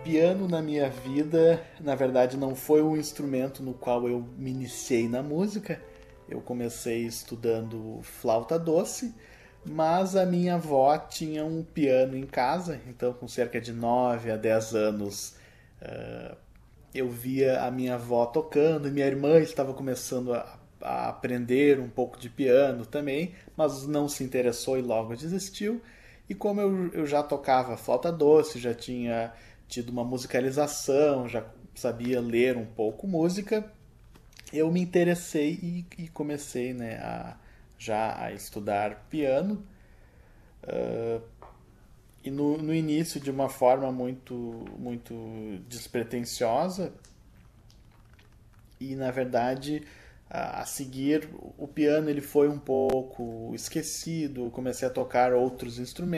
Piano na minha vida, na verdade, não foi o instrumento no qual eu me iniciei na música. Eu comecei estudando flauta doce, mas a minha avó tinha um piano em casa, então com cerca de 9 a 10 anos eu via a minha avó tocando, e minha irmã estava começando a aprender um pouco de piano também, mas não se interessou e logo desistiu. E como eu já tocava flauta doce, já tinha tido uma musicalização, já sabia ler um pouco música, eu me interessei e comecei, né, já a estudar piano. E no início, de uma forma muito despretensiosa, e na verdade a seguir o piano ele foi um pouco esquecido, comecei a tocar outros instrumentos